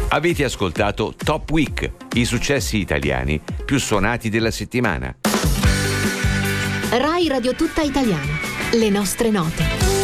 Avete ascoltato Top Week, i successi italiani più suonati della settimana. Rai Radio Tutta Italiana, le nostre note.